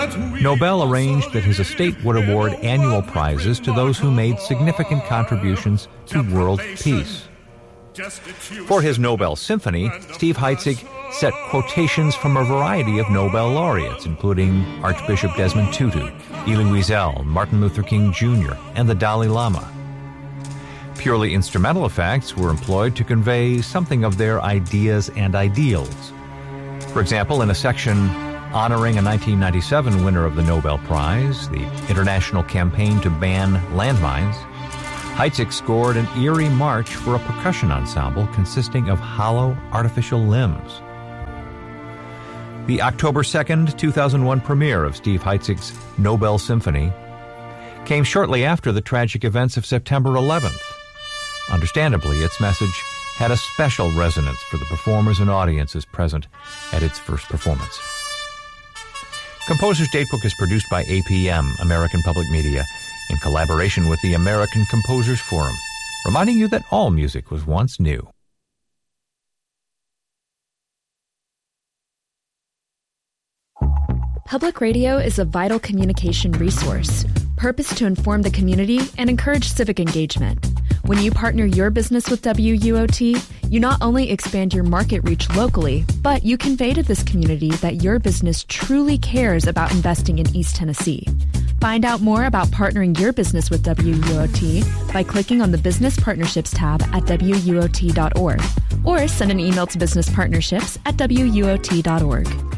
Nobel arranged that his estate would award annual prizes to those who made significant contributions to world peace. For his Nobel Symphony, Steve Heitzig set quotations from a variety of Nobel laureates, including Archbishop Desmond Tutu, Elie Wiesel, Martin Luther King Jr., and the Dalai Lama. Purely instrumental effects were employed to convey something of their ideas and ideals. For example, in a section honoring a 1997 winner of the Nobel Prize, the International Campaign to Ban Landmines, Heitzig scored an eerie march for a percussion ensemble consisting of hollow artificial limbs. The October 2nd, 2001 premiere of Steve Heitzig's Nobel Symphony came shortly after the tragic events of September 11th. Understandably, its message had a special resonance for the performers and audiences present at its first performance. Composer's Datebook is produced by APM, American Public Media, in collaboration with the American Composers Forum, reminding you that all music was once new. Public radio is a vital communication resource, purposed to inform the community and encourage civic engagement. When you partner your business with WUOT, you not only expand your market reach locally, but you convey to this community that your business truly cares about investing in East Tennessee. Find out more about partnering your business with WUOT by clicking on the Business Partnerships tab at WUOT.org or send an email to businesspartnerships@WUOT.org.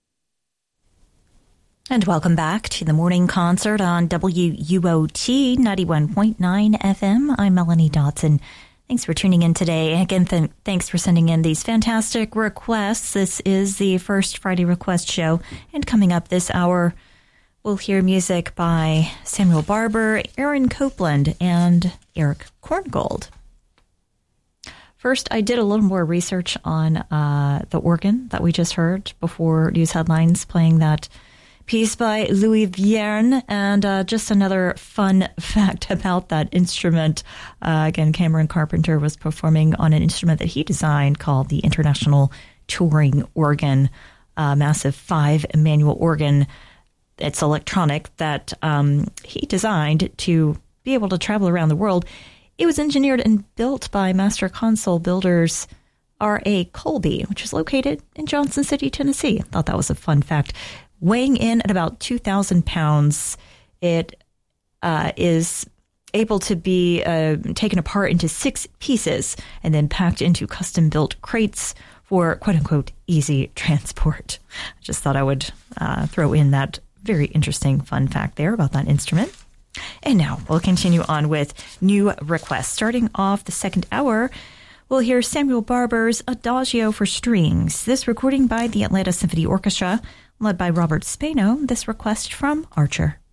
And welcome back to the morning concert on WUOT 91.9 FM. I'm Melanie Dotson. Thanks for tuning in today. Again, thanks for sending in these fantastic requests. This is the first Friday request show. And coming up this hour, we'll hear music by Samuel Barber, Aaron Copland, and Eric Korngold. First, I did a little more research on the organ that we just heard before news headlines, playing that piece by Louis Vierne, and just another fun fact about that instrument. Again, Cameron Carpenter was performing on an instrument that he designed called the International Touring Organ, a massive 5-manual organ. It's electronic that he designed to be able to travel around the world. It was engineered and built by master console builders R.A. Colby, which is located in Johnson City, Tennessee. I thought that was a fun fact. Weighing in at about 2,000 pounds, it is able to be taken apart into 6 pieces and then packed into custom-built crates for quote-unquote easy transport. I just thought I would throw in that very interesting fun fact there about that instrument. And now we'll continue on with new requests. Starting off the second hour, we'll hear Samuel Barber's Adagio for Strings. This recording by the Atlanta Symphony Orchestra, led by Robert Spano. This request from Archer.